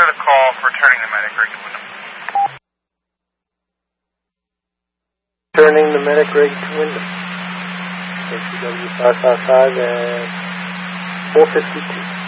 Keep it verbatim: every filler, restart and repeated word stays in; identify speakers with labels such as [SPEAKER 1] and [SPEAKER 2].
[SPEAKER 1] clear the call for turning the medic rig to Wyndham.
[SPEAKER 2] Turning the medic rig to Wyndham. K C W five five five at four fifty-two.